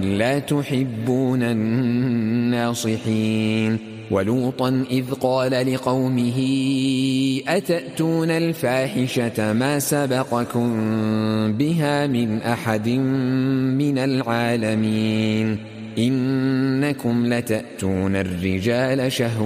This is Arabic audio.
لا تحبون الناصحين ولوطا إذ قال لقومه أتأتون الفاحشة ما سبقكم بها من أحد من العالمين إنكم لتأتون الرجال شهوة